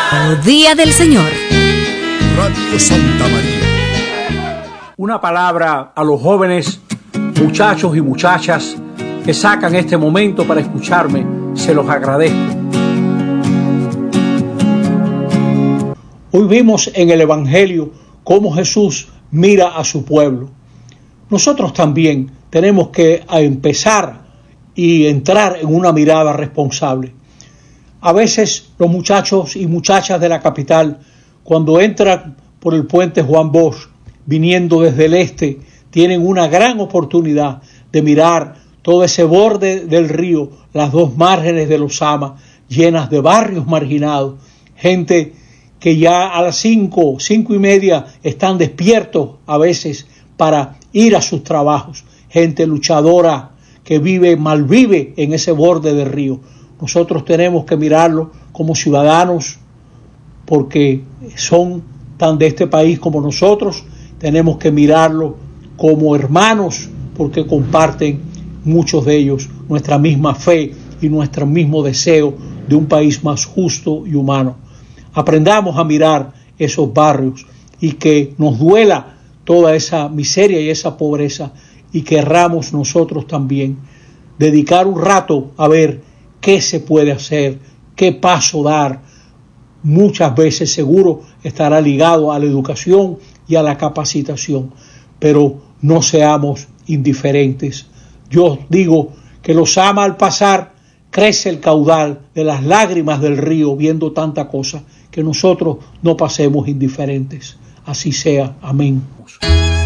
Día del Señor. Radio Santa María. Una palabra a los jóvenes, muchachos y muchachas que sacan este momento para escucharme, se los agradezco. Hoy vimos en el Evangelio cómo Jesús mira a su pueblo. Nosotros también tenemos que empezar y entrar en una mirada responsable. A veces los muchachos y muchachas de la capital, cuando entran por el puente Juan Bosch, viniendo desde el este, tienen una gran oportunidad de mirar todo ese borde del río, las dos márgenes de los Sama, llenas de barrios marginados, gente que ya a las 5:30 están despiertos a veces para ir a sus trabajos, gente luchadora que malvive en ese borde del río. Nosotros tenemos que mirarlo como ciudadanos, porque son tan de este país como nosotros. Tenemos que mirarlo como hermanos, porque comparten muchos de ellos nuestra misma fe y nuestro mismo deseo de un país más justo y humano. Aprendamos a mirar esos barrios y que nos duela toda esa miseria y esa pobreza, y querramos nosotros también dedicar un rato a ver qué se puede hacer, qué paso dar. Muchas veces seguro estará ligado a la educación y a la capacitación, pero no seamos indiferentes. Yo digo que los Sama, al pasar, crece el caudal de las lágrimas del río viendo tanta cosa, que nosotros no pasemos indiferentes. Así sea. Amén.